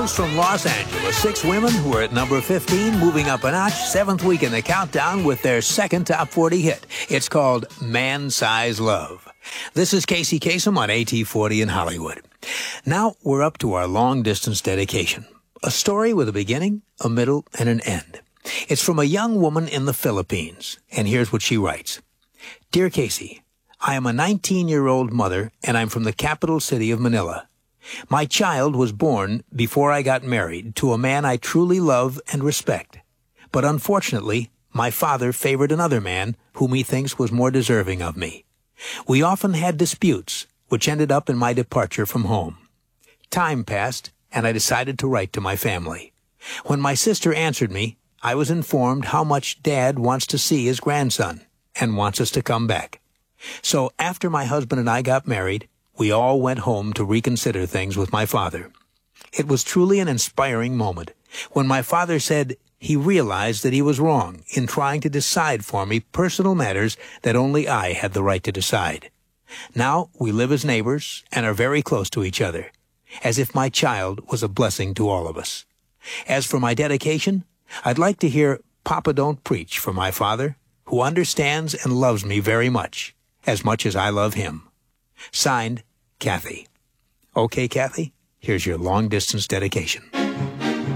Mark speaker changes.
Speaker 1: Girls from Los Angeles, 6 women who are at number 15, moving up a notch, 7th week in the countdown with their second top 40 hit. It's called Man-Size Love. This is Casey Kasem on AT40 in Hollywood. Now we're up to our long-distance dedication. A story with a beginning, a middle, and an end. It's from a young woman in the Philippines, and here's what she writes. Dear Casey, I am a 19-year-old mother, and I'm from the capital city of Manila. My child was born before I got married to a man I truly love and respect. But unfortunately, my father favored another man whom he thinks was more deserving of me. We often had disputes, which ended up in my departure from home. Time passed, and I decided to write to my family. When my sister answered me, I was informed how much Dad wants to see his grandson and wants us to come back. So after my husband and I got married, we all went home to reconsider things with my father. It was truly an inspiring moment when my father said he realized that he was wrong in trying to decide for me personal matters that only I had the right to decide. Now we live as neighbors and are very close to each other, as if my child was a blessing to all of us. As for my dedication, I'd like to hear Papa Don't Preach for my father, who understands and loves me very much as I love him. Signed, Kathy. Okay, Kathy, here's your long-distance dedication.